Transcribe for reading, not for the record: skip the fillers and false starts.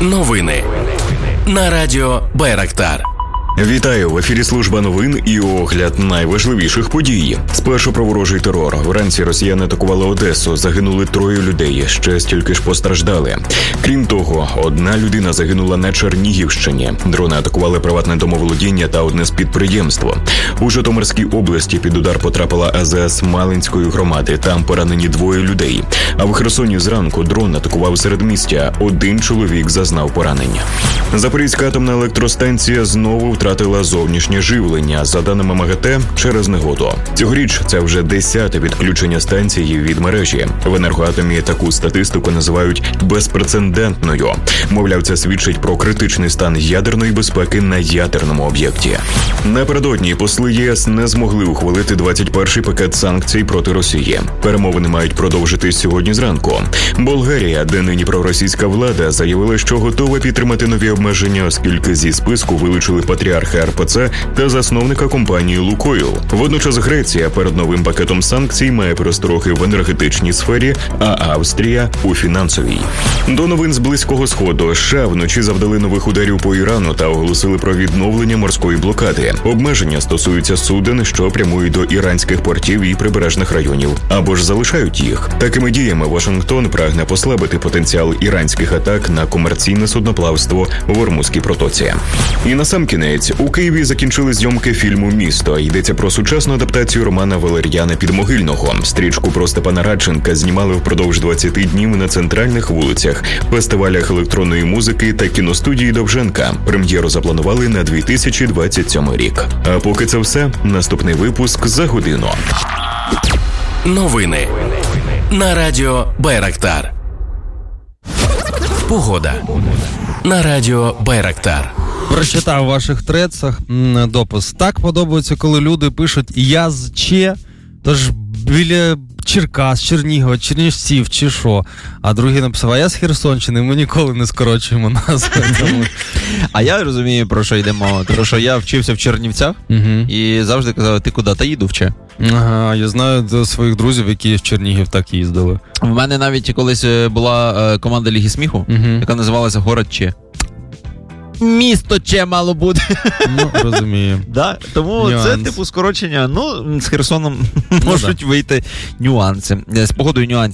Новини на радіо Байрактар. Вітаю! В ефірі служба новин і огляд найважливіших подій. Спершу про ворожий терор. Вранці росіяни атакували Одесу. Загинули 3 людей, ще стільки ж постраждали. Крім того, 1 людина загинула на Чернігівщині. Дрони атакували приватне домоволодіння та одне з підприємств. У Житомирській області під удар потрапила АЗС Малинської громади. Там поранені 2 людей. А в Херсоні зранку дрон атакував середмістя. 1 чоловік зазнав поранення. Запорізька атомна електростанція знову втратила зовнішнє живлення, за даними МАГАТЕ, через негоду. Цьогоріч це вже 10-те відключення станції від мережі. В Енергоатомі таку статистику називають безпрецедентною. Мовляв, це свідчить про критичний стан ядерної безпеки на ядерному об'єкті. Напередодні посли ЄС не змогли ухвалити 21-й пакет санкцій проти Росії. Перемовини мають продовжитись сьогодні зранку. Болгарія, де нині проросійська влада, заявила, що готова підтримати нові обмеження, оскільки зі списку вилучили патріарха РПЦ та засновника компанії «Лукойл». Водночас Греція перед новим пакетом санкцій має перестрохи в енергетичній сфері, а Австрія – у фінансовій. До новин з Близького Сходу. США вночі завдали нових ударів по Ірану та оголосили про відновлення морської блокади. Обмеження стосуються суден, що прямують до іранських портів і прибережних районів, або ж залишають їх. Такими діями Вашингтон прагне послабити потенціал іранських атак на комерційне судноплавство в Ормузькій протоці. І насамкінець, у Києві закінчили зйомки фільму «Місто». Йдеться про сучасну адаптацію романа Валер'яна Підмогильного. Стрічку про Степана Радченка знімали впродовж 20 днів на центральних вулицях, фестивалях електронної музики та кіностудії Довженка. Прем'єру запланували на 2027 рік. А поки це все, наступний випуск за годину. Новини на радіо Байрактар. Погода на радіо Байрактар. Прочитав в ваших трецах допис. Так подобається, коли люди пишуть «я з Че», тож біля Черкас, Чернігова, Чернівців чи що. А другий написав, а я з Херсонщини, ми ніколи не скорочуємо назви. А я розумію, про що йде мова. Тому що я вчився в Чернівцях і завжди казав, ти куди? Та їду в Че. Ага, я знаю своїх друзів, які в Чернігів так їздили. В мене навіть колись була команда Ліги сміху, яка називалася «Город Че». Місто Че мало бути. Ну, розумію. Да? Тому це типу скорочення. Ну, з Херсоном можуть вийти нюанси. З погодою нюансів.